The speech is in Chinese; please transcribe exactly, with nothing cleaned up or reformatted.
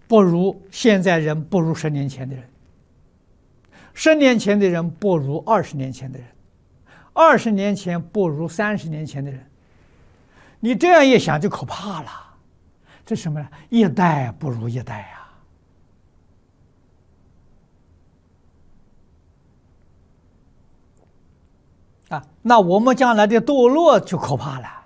不如现在人不如十年前的人，十年前的人不如二十年前的人，二十年前不如三十年前的人。你这样一想就可怕了，这什么呢？一代不如一代呀！啊，那我们将来的堕落就可怕了。